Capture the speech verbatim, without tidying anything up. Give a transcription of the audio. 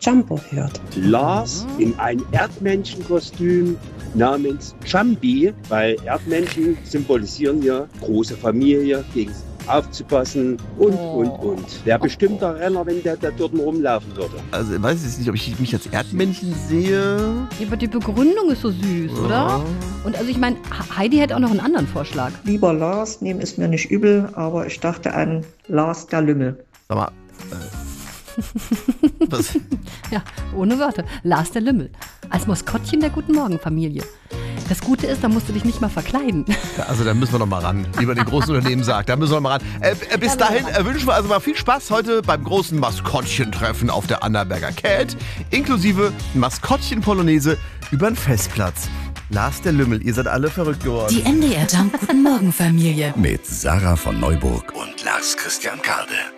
Jumbo hört. Lars in ein Erdmännchenkostüm namens Jumpy, weil Erdmännchen symbolisieren ja große Familie, gegen aufzupassen und, Oh. und, und. Wäre bestimmt der Renner, wenn der da dort rumlaufen würde. Also, ich weiß jetzt nicht, ob ich mich als Erdmännchen sehe. Ja, aber die Begründung ist so süß, oder? Und also ich meine, Heidi hätte auch noch einen anderen Vorschlag. Lieber Lars, nehmen ist mir nicht übel, aber ich dachte an Lars der Lümmel. Sag mal. Äh, was? Ja, ohne Wörter. Lars der Lümmel. Als Maskottchen der Guten Morgen Familie. Das Gute ist, da musst du dich nicht mal verkleiden. Ja, also da müssen wir noch mal ran, wie man den großen Unternehmen sagt. Da müssen wir noch mal ran. Äh, äh, bis dahin äh, wünschen wir also mal viel Spaß heute beim großen Maskottchentreffen auf der Annaberger Cat, inklusive Maskottchen-Polonaise über den Festplatz. Lars der Lümmel, ihr seid alle verrückt geworden. Die M D R Jump Guten Morgen Familie. Mit Sarah von Neuburg und Lars Christian Karde.